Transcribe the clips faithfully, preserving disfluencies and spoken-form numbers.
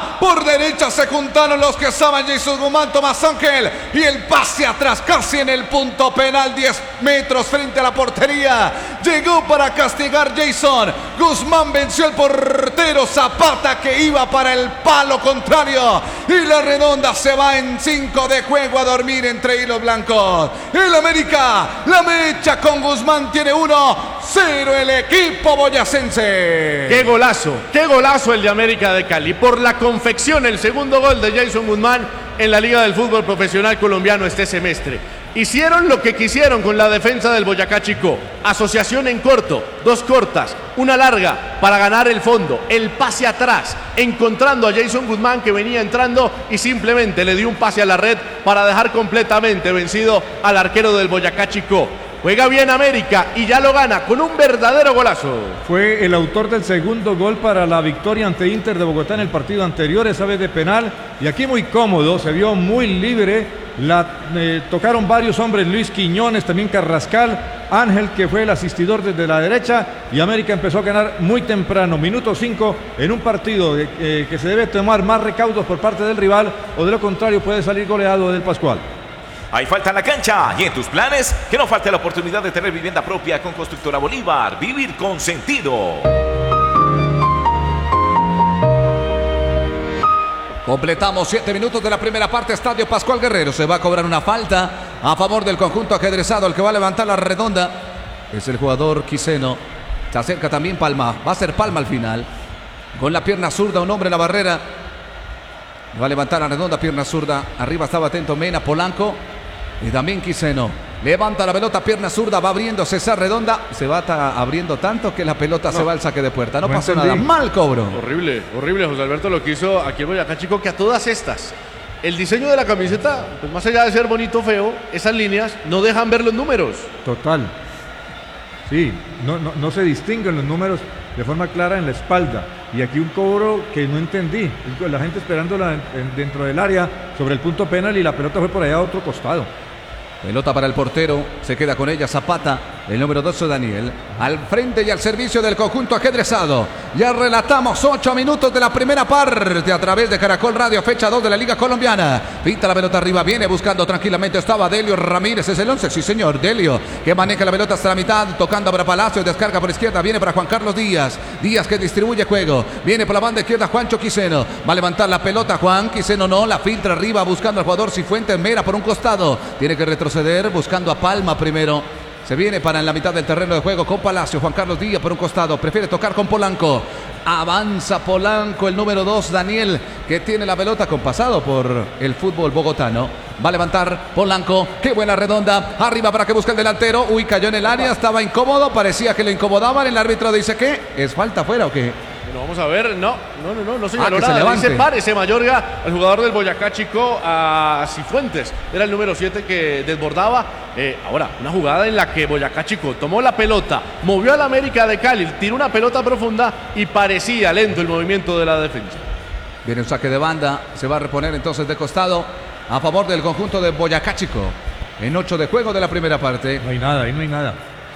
Guzmán. Por derecha se juntaron los que estaban. Jason Guzmán, Tomás Ángel. Y el pase atrás, casi en el punto penal. diez metros frente a la portería. Llegó para castigar Jason. Guzmán venció al portero Zapata, que iba para el palo contrario. Y la redonda se va en cinco de juego a dormir entre hilos blancos. El América, la mecha con Guzmán, tiene uno cero el equipo boyacense. ¡Qué golazo! ¡Qué golazo el de América de Cali! Por la confección, el segundo gol de Jason Guzmán en la Liga del Fútbol Profesional Colombiano este semestre. Hicieron lo que quisieron con la defensa del Boyacá Chicó. Asociación en corto, dos cortas, una larga para ganar el fondo. El pase atrás, encontrando a Jason Guzmán, que venía entrando y simplemente le dio un pase a la red para dejar completamente vencido al arquero del Boyacá Chicó. Juega bien América y ya lo gana con un verdadero golazo. Fue el autor del segundo gol para la victoria ante Inter de Bogotá en el partido anterior, esa vez de penal. Y aquí muy cómodo, se vio muy libre. La eh, tocaron varios hombres, Luis Quiñones, también Carrascal, Ángel, que fue el asistidor desde la derecha. Y América empezó a ganar muy temprano, minuto cinco, en un partido de, eh, que se debe tomar más recaudos por parte del rival, o de lo contrario puede salir goleado del Pascual. Hay falta en la cancha y en tus planes, que no falte la oportunidad de tener vivienda propia con Constructora Bolívar. Vivir con sentido. Completamos siete minutos de la primera parte. Estadio Pascual Guerrero. Se va a cobrar una falta a favor del conjunto ajedrezado. El que va a levantar la redonda es el jugador Quiseno. Se acerca también Palma. Va a ser Palma al final. Con la pierna zurda, un hombre en la barrera. Va a levantar la redonda, pierna zurda. Arriba estaba atento Mena, Polanco. Y también Quiseno. Levanta la pelota, pierna zurda, va abriéndose esa redonda. Se va abriendo tanto que la pelota no. se va al saque de puerta. No, no pasó entendí. nada. Mal cobro. Horrible, horrible, José Alberto, lo que hizo aquí en Boyacá Chicó, que a todas estas, el diseño de la camiseta, pues más allá de ser bonito, feo, esas líneas no dejan ver los números. Total. Sí, no, no, no se distinguen los números de forma clara en la espalda. Y aquí un cobro que no entendí. La gente esperándola dentro del área sobre el punto penal y la pelota fue por allá a otro costado. Pelota para el portero, se queda con ella Zapata, el número doce Daniel, al frente y al servicio del conjunto ajedrezado. Ya relatamos ocho minutos de la primera parte a través de Caracol Radio, fecha dos de la Liga Colombiana. Pinta la pelota arriba, viene buscando tranquilamente, estaba Delio Ramírez, es el once, sí señor, Delio, que maneja la pelota hasta la mitad, tocando para Palacio, descarga por izquierda, viene para Juan Carlos Díaz, Díaz que distribuye juego, viene por la banda izquierda Juancho Quiseno, va a levantar la pelota Juan Quiseno, no, la filtra arriba buscando al jugador Cifuentes Mera por un costado, tiene que retroceder buscando a Palma primero. Se viene para en la mitad del terreno de juego con Palacio. Juan Carlos Díaz por un costado. Prefiere tocar con Polanco. Avanza Polanco, el número dos, Daniel, que tiene la pelota con pasado por el fútbol bogotano. Va a levantar Polanco. Qué buena redonda. Arriba para que busque el delantero. Uy, cayó en el área. Estaba incómodo. Parecía que le incomodaban. El árbitro dice que es falta fuera o qué. Bueno, vamos a ver. No, no, no, no, no señaló ah, nada. Se dice párese Mayorga, el jugador del Boyacá Chicó, a Cifuentes. Era el número siete que desbordaba. Eh, ahora, una jugada en la que Boyacá Chicó tomó la pelota, movió al América de Cali, tiró una pelota profunda y parecía lento el movimiento de la defensa. Viene un saque de banda. Se va a reponer entonces de costado a favor del conjunto de Boyacá Chicó. En ocho de juego de la primera parte. No hay nada, ahí no hay nada.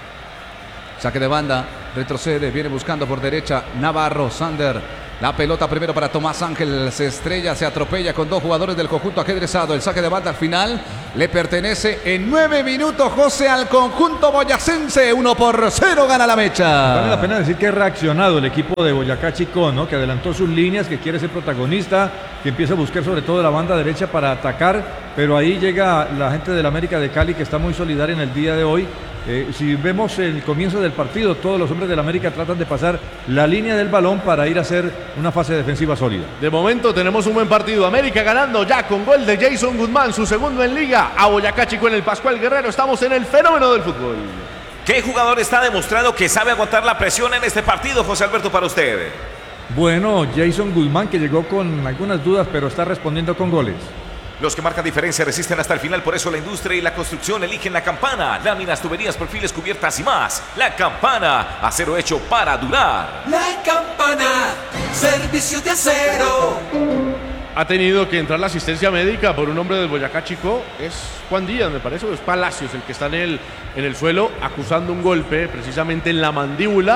Saque de banda, retrocede, viene buscando por derecha Navarro, Sander. La pelota primero para Tomás Ángel, se estrella, se atropella con dos jugadores del conjunto ajedrezado. El saque de banda al final le pertenece en nueve minutos, José, al conjunto boyacense. Uno por cero gana la mecha. Vale la pena decir que ha reaccionado el equipo de Boyacá Chicó, ¿no? Que adelantó sus líneas, que quiere ser protagonista, que empieza a buscar sobre todo la banda derecha para atacar. Pero ahí llega la gente del América de Cali, que está muy solidaria en el día de hoy. Eh, si vemos el comienzo del partido, todos los hombres del América tratan de pasar la línea del balón para ir a hacer una fase defensiva sólida. De momento tenemos un buen partido. América ganando ya con gol de Jason Guzmán, su segundo en Liga. A Boyacá Chicó en el Pascual Guerrero. Estamos en el fenómeno del fútbol. ¿Qué jugador está demostrando que sabe aguantar la presión en este partido, José Alberto, para usted? Bueno, Jason Guzmán, que llegó con algunas dudas, pero está respondiendo con goles. Los que marcan diferencia resisten hasta el final, por eso la industria y la construcción eligen La Campana. Láminas, tuberías, perfiles, cubiertas y más. La Campana, acero hecho para durar. La Campana, servicio de acero. Ha tenido que entrar la asistencia médica por un hombre del Boyacá Chicó. Es Juan Díaz, me parece, o es Palacios el que está en el, en el suelo acusando un golpe precisamente en la mandíbula.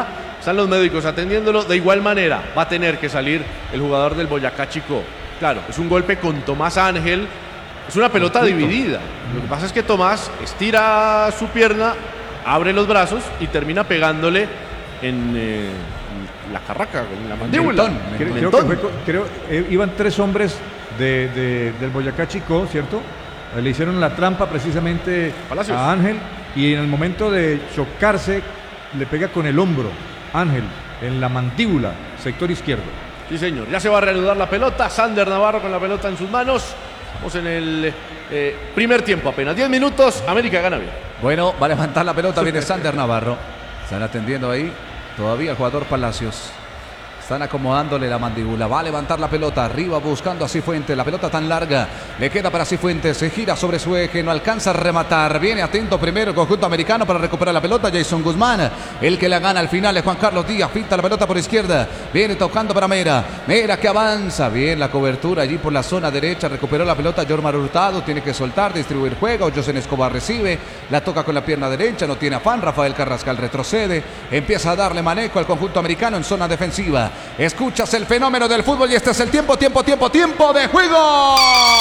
están los médicos atendiéndolo. De igual manera va a tener que salir el jugador del Boyacá Chico. Claro, es un golpe con Tomás Ángel, es una pelota dividida. Lo que pasa es que Tomás estira su pierna, abre los brazos y termina pegándole en eh, la carraca, en la mandíbula. Creo, creo que fue, creo, eh, iban tres hombres de, de, del Boyacá Chico, ¿cierto? Le hicieron la trampa precisamente Palacios. a Ángel y en el momento de chocarse le pega con el hombro Ángel en la mandíbula, sector izquierdo. Sí, señor. Ya se va a reanudar la pelota. Sander Navarro con la pelota en sus manos. Estamos en el eh, primer tiempo apenas. diez minutos. América gana bien. Bueno, va a levantar la pelota. Viene Sander Navarro. Están atendiendo ahí todavía el jugador Palacios. Están acomodándole la mandíbula. Va a levantar la pelota arriba buscando a Cifuentes. La pelota tan larga. Le queda para Cifuentes. Se gira sobre su eje. No alcanza a rematar. Viene atento primero el conjunto americano para recuperar la pelota. Jason Guzmán. El que la gana al final es Juan Carlos Díaz. Pinta la pelota por izquierda. Viene tocando para Mera. Mera que avanza. Bien la cobertura allí por la zona derecha. Recuperó la pelota Jormar Hurtado. Tiene que soltar, distribuir juego. José Escobar recibe. La toca con la pierna derecha. No tiene afán. Rafael Carrascal retrocede. Empieza a darle manejo al conjunto americano en zona defensiva. Escuchas el fenómeno del fútbol y este es el tiempo, tiempo, tiempo, tiempo de juego.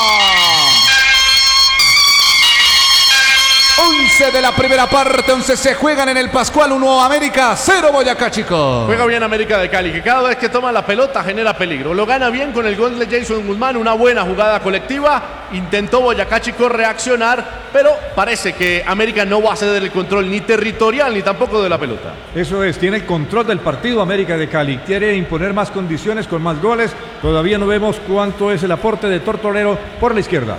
once de la primera parte, once se juegan en el Pascual, uno América, cero Boyacá Chico. Juega bien América de Cali, que cada vez que toma la pelota genera peligro. Lo gana bien con el gol de Jason Guzmán, una buena jugada colectiva. Intentó Boyacá Chico reaccionar, pero parece que América no va a ceder el control ni territorial ni tampoco de la pelota. Eso es, tiene el control del partido América de Cali. Quiere imponer más condiciones con más goles. Todavía no vemos cuánto es el aporte de Tortorero por la izquierda.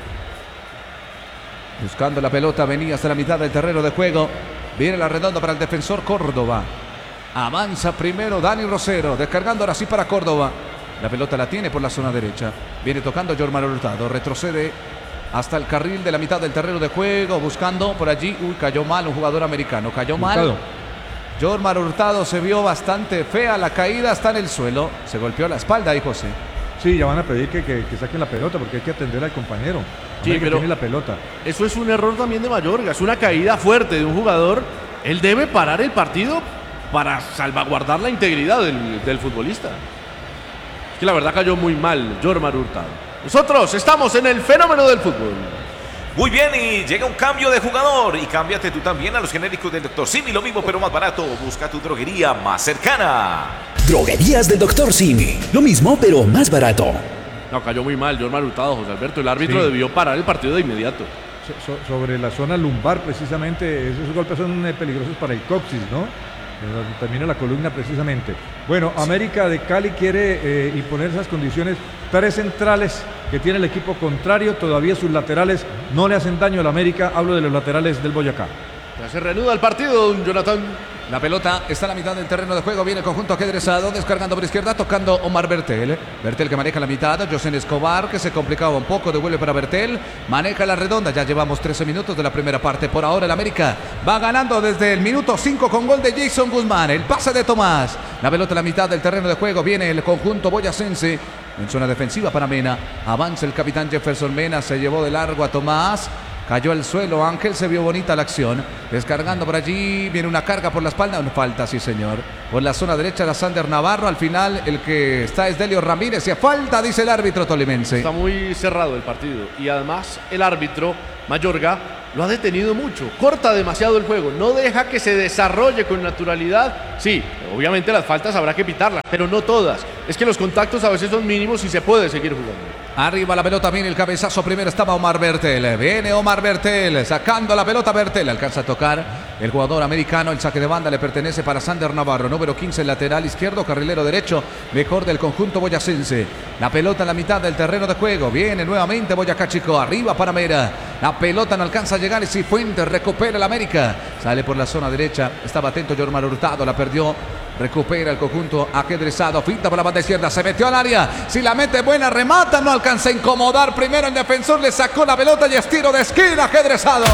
Buscando la pelota, venía hasta la mitad del terreno de juego. Viene la redonda para el defensor Córdoba. Avanza primero Dani Rosero, descargando ahora sí para Córdoba. La pelota la tiene por la zona derecha. Viene tocando Jormar Hurtado, retrocede hasta el carril de la mitad del terreno de juego, buscando por allí. Uy, cayó mal un jugador americano, cayó mal. Jormar Hurtado se vio bastante fea la caída, está en el suelo. Se golpeó la espalda ahí, José. Sí, ya van a pedir que, que, que saquen la pelota porque hay que atender al compañero. Sí, América pero tiene la pelota. Eso es un error también de Mayorga, es una caída fuerte de un jugador. Él debe parar el partido para salvaguardar la integridad del, del futbolista. Es que la verdad cayó muy mal Jormar Hurtado. Nosotros estamos en el fenómeno del fútbol. Muy bien, y llega un cambio de jugador. Y cámbiate tú también a los genéricos del doctor Simi. Lo mismo pero más barato. Busca tu droguería más cercana. Droguerías del doctor Simi. Lo mismo pero más barato. No, cayó muy mal Jormar Hurtado, José Alberto. El árbitro Sí. debió parar el partido de inmediato. So- so- sobre la zona lumbar, precisamente, esos golpes son eh, peligrosos para el coxis, ¿no? Eh, donde termina la columna precisamente. Bueno, América de Cali quiere eh, imponer esas condiciones. Tres centrales que tiene el equipo contrario, todavía sus laterales no le hacen daño al América. Hablo de los laterales del Boyacá. Ya se reanuda el partido, don Jonathan. La pelota está a la mitad del terreno de juego. Viene el conjunto ajedrezado, descargando por izquierda, tocando Omar Bertel. Bertel que maneja la mitad. José Escobar que se complicaba un poco, devuelve para Bertel. Maneja la redonda. Ya llevamos trece minutos de la primera parte. Por ahora el América va ganando desde el minuto cinco con gol de Jason Guzmán. El pase de Tomás. La pelota a la mitad del terreno de juego. Viene el conjunto boyacense en zona defensiva para Mena. Avanza el capitán Jefferson Mena. Se llevó de largo a Tomás. Cayó al suelo Ángel, se vio bonita la acción. Descargando por allí, viene una carga por la espalda. Una falta, sí señor. Por la zona derecha era Sander Navarro. Al final el que está es Delio Ramírez. Y a falta, dice el árbitro tolimense. Está muy cerrado el partido. Y además el árbitro, Mayorga, lo ha detenido mucho. Corta demasiado el juego. No deja que se desarrolle con naturalidad. Sí, obviamente las faltas habrá que pitarlas, pero no todas. Es que los contactos a veces son mínimos y se puede seguir jugando. Arriba la pelota, viene el cabezazo. Primero estaba Omar Bertel. Viene Omar Bertel, sacando la pelota Bertel. Alcanza a tocar el jugador americano. El saque de banda le pertenece para Sander Navarro. Número quince, lateral izquierdo, carrilero derecho. Mejor del conjunto boyacense. La pelota en la mitad del terreno de juego. Viene nuevamente Boyacá Chico. Arriba para Mera. La pelota no alcanza a llegar. Y Cifuentes recupera el América. Sale por la zona derecha. Estaba atento Jormar Hurtado. La perdió. Recupera el conjunto ajedrezado. Finta por la banda izquierda. Se metió al área. Si la mete buena, remata. No alcanza a incomodar. Primero el defensor le sacó la pelota y es tiro de esquina ajedrezado.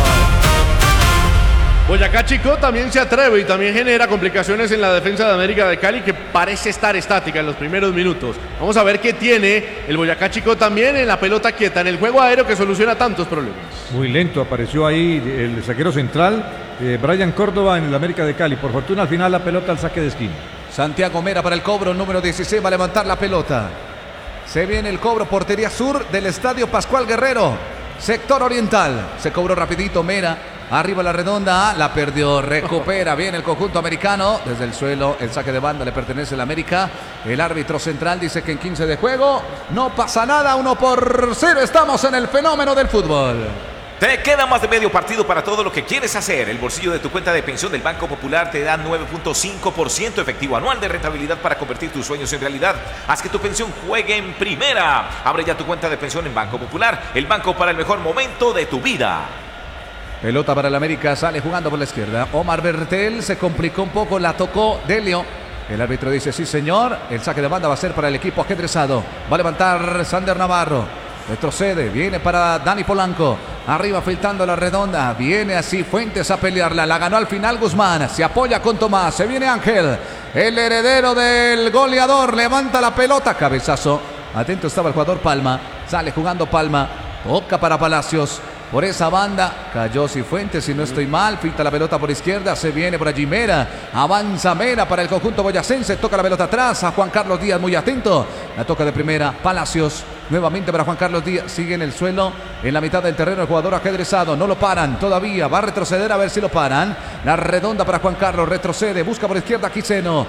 Boyacá Chico también se atreve y también genera complicaciones en la defensa de América de Cali, que parece estar estática en los primeros minutos. Vamos a ver qué tiene el Boyacá Chico también en la pelota quieta, en el juego aéreo que soluciona tantos problemas. Muy lento apareció ahí el zaguero central. eh, Brian Córdoba en el América de Cali. Por fortuna al final la pelota al saque de esquina. Santiago Mera para el cobro, número dieciséis, va a levantar la pelota. Se viene el cobro, portería sur del Estadio Pascual Guerrero, sector oriental. Se cobró rapidito Mera, arriba la redonda, la perdió, recupera bien el conjunto americano. Desde el suelo, el saque de banda le pertenece al América. El árbitro central dice que en quince de juego no pasa nada, uno por cero. Estamos en el fenómeno del fútbol. Te queda más de medio partido para todo lo que quieres hacer. El bolsillo de tu cuenta de pensión del Banco Popular te da nueve punto cinco por ciento efectivo anual de rentabilidad para convertir tus sueños en realidad. Haz que tu pensión juegue en primera. Abre ya tu cuenta de pensión en Banco Popular, el banco para el mejor momento de tu vida. Pelota para el América, sale jugando por la izquierda. Omar Bertel se complicó un poco, la tocó Delio. El árbitro dice sí señor, el saque de banda va a ser para el equipo ajedrezado. Va a levantar Sander Navarro. Retrocede, viene para Dani Polanco. Arriba filtrando la redonda. Viene así Fuentes a pelearla. La ganó al final Guzmán. Se apoya con Tomás. Se viene Ángel. El heredero del goleador. Levanta la pelota. Cabezazo. Atento estaba el jugador Palma. Sale jugando Palma. Toca para Palacios. Por esa banda cayó Cifuentes, si no estoy mal. Filtra la pelota por izquierda. Se viene por allí Mera. Avanza Mera para el conjunto boyacense. Toca la pelota atrás a Juan Carlos Díaz, muy atento. La toca de primera Palacios. Nuevamente para Juan Carlos Díaz. Sigue en el suelo. En la mitad del terreno el jugador ajedrezado. No lo paran todavía. Va a retroceder a ver si lo paran. La redonda para Juan Carlos. Retrocede. Busca por izquierda Quiseno.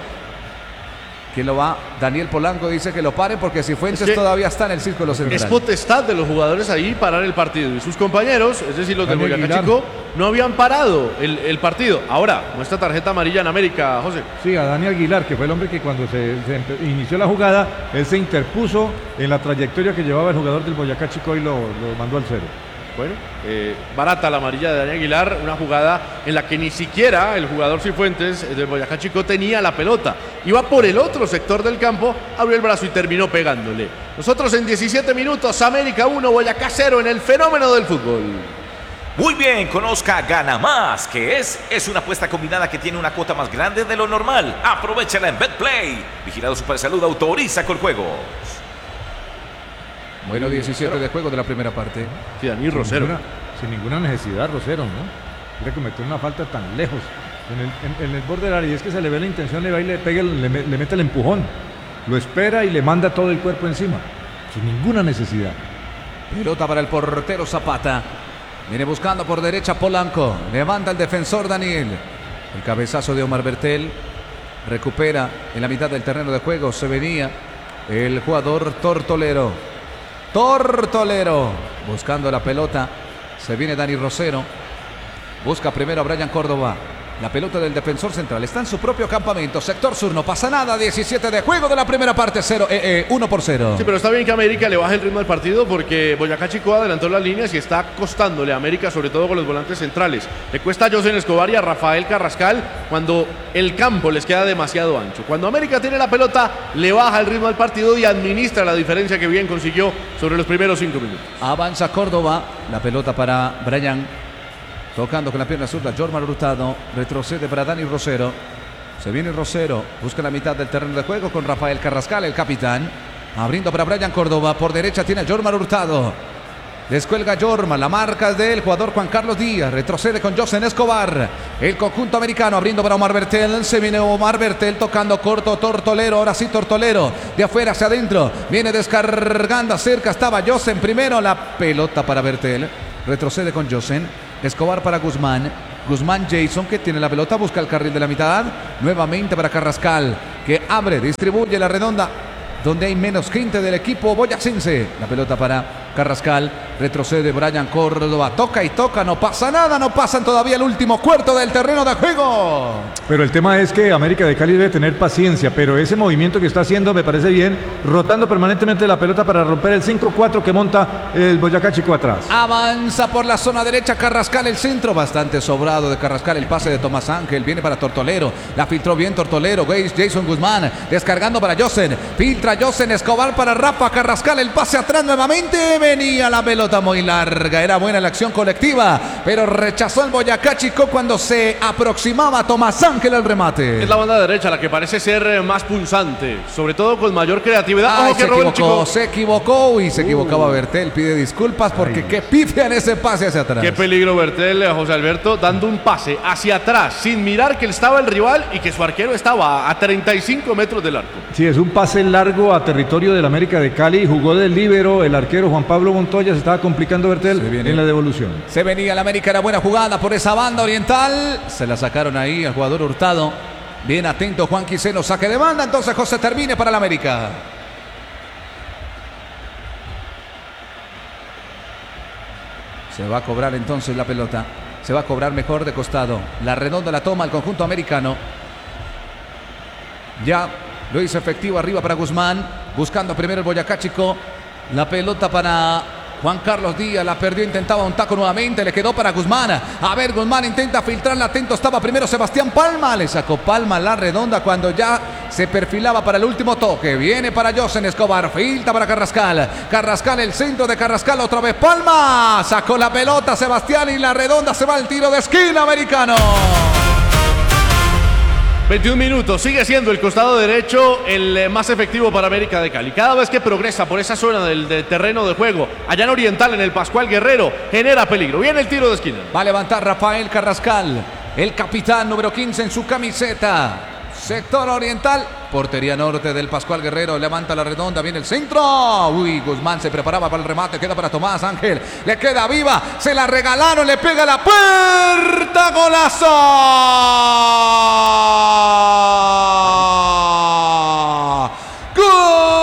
¿Quién lo va? Daniel Polanco dice que lo paren porque Cifuentes es que todavía está en el círculo central. Es potestad de los jugadores ahí parar el partido. Y sus compañeros, es decir, los del Boyacá Chico, no habían parado el, el partido. Ahora, muestra tarjeta amarilla en América, José. Sí, a Dani Aguilar, que fue el hombre que cuando se, se inició la jugada, él se interpuso en la trayectoria que llevaba el jugador del Boyacá Chico y lo, lo mandó al cero. Bueno, eh, barata la amarilla de Dani Aguilar, una jugada en la que ni siquiera el jugador Cifuentes del Boyacá Chico tenía la pelota. Iba por el otro sector del campo, abrió el brazo y terminó pegándole. Nosotros en diecisiete minutos, América uno, Boyacá cero en el fenómeno del fútbol. Muy bien, conozca Gana Más, que es, es una apuesta combinada que tiene una cuota más grande de lo normal. Aprovechala en BetPlay. Vigilado Supersalud, autoriza con juegos. Bueno, diecisiete de juego de la primera parte. Sí, Dani Rosero. Sin ninguna, sin ninguna necesidad, Rosero, ¿no? Quiere cometer una falta tan lejos. En el, en, en el borde del área, y es que se le ve la intención, le va y le pega, le, le mete el empujón. Lo espera y le manda todo el cuerpo encima. Sin ninguna necesidad. Pelota para el portero Zapata. Viene buscando por derecha Polanco. Levanta el defensor Daniel. El cabezazo de Omar Bertel. Recupera en la mitad del terreno de juego. Se venía el jugador Tortolero. Tortolero buscando la pelota. Se viene Dani Rosero. Busca primero a Brian Córdoba. La pelota del defensor central está en su propio campamento. Sector sur, no pasa nada. diecisiete de juego de la primera parte. cero, eh, eh, uno por cero. Sí, pero está bien que América le baje el ritmo al partido porque Boyacá Chico adelantó las líneas y está costándole a América, sobre todo con los volantes centrales. Le cuesta a José Escobar y a Rafael Carrascal cuando el campo les queda demasiado ancho. Cuando América tiene la pelota, le baja el ritmo al partido y administra la diferencia que bien consiguió sobre los primeros cinco minutos. Avanza Córdoba. La pelota para Brian. Tocando con la pierna zurda, Jorman Hurtado. Retrocede para Dani Rosero. Se viene Rosero. Busca la mitad del terreno de juego con Rafael Carrascal, el capitán. Abriendo para Brian Córdoba. Por derecha tiene a Jorman Hurtado. Descuelga Jorman. La marca es del jugador Juan Carlos Díaz. Retrocede con José Escobar. El conjunto americano abriendo para Omar Bertel. Se viene Omar Bertel tocando corto Tortolero. Ahora sí Tortolero. De afuera hacia adentro. Viene descargando. Cerca estaba José primero. La pelota para Bertel. Retrocede con José. Escobar para Guzmán. Guzmán Jason que tiene la pelota. Busca el carril de la mitad. Nuevamente para Carrascal. Que abre, distribuye la redonda. Donde hay menos gente del equipo boyacense. La pelota para Carrascal. Retrocede Brian Córdoba. Toca y toca. No pasa nada. No pasan todavía el último cuarto del terreno de juego. Pero el tema es que América de Cali debe tener paciencia. Pero ese movimiento que está haciendo me parece bien. Rotando permanentemente la pelota para romper el cinco cuatro que monta el Boyacá Chico atrás. Avanza por la zona derecha Carrascal. El centro bastante sobrado de Carrascal. El pase de Tomás Ángel. Viene para Tortolero. La filtró bien Tortolero. Jason Guzmán. Descargando para Josen. Filtra José Escobar para Rafa Carrascal. El pase atrás nuevamente. Venía la pelota pelota muy larga. Era buena la acción colectiva, pero rechazó el Boyacá Chico cuando se aproximaba Tomás Ángel al remate. Es la banda derecha la que parece ser más punzante, sobre todo con mayor creatividad. Ay, Ojo que se roba el equivocó, Chico. se equivocó y se equivocaba Bertel. Pide disculpas porque Ay. qué pifia en ese pase hacia atrás. Qué peligro Bertel, José Alberto, dando un pase hacia atrás, sin mirar que estaba el rival y que su arquero estaba a treinta y cinco metros del arco. Sí, es un pase largo a territorio del América de Cali. Jugó del líbero el arquero Juan Pablo Montoya. Se estaba complicando Bertel en la devolución. Se venía el América, era buena jugada por esa banda oriental. Se la sacaron ahí al jugador Hurtado. Bien atento Juan Quiseno, saque de banda. Entonces José termine para el América. Se va a cobrar entonces la pelota. Se va a cobrar mejor de costado. La redonda la toma el conjunto americano. Ya lo hizo efectivo arriba para Guzmán. Buscando primero el Boyacá Chico. La pelota para Juan Carlos Díaz. La perdió, intentaba un taco nuevamente. Le quedó para Guzmán. A ver, Guzmán intenta filtrarla. Atento estaba primero Sebastián Palma. Le sacó Palma la redonda cuando ya se perfilaba para el último toque. Viene para Josen Escobar. Filtra para Carrascal. Carrascal, el centro de Carrascal. Otra vez Palma. Sacó la pelota Sebastián y la redonda se va al tiro de esquina americano. veintiún minutos, sigue siendo el costado derecho el más efectivo para América de Cali. Cada vez que progresa por esa zona del, del terreno de juego, allá en Oriental, en el Pascual Guerrero, genera peligro. Viene el tiro de esquina. Va a levantar Rafael Carrascal, el capitán número quince en su camiseta. Sector oriental, portería norte del Pascual Guerrero, levanta la redonda, viene el centro. Uy, Guzmán se preparaba para el remate, queda para Tomás Ángel, le queda viva, se la regalaron, le pega la puerta, golazo.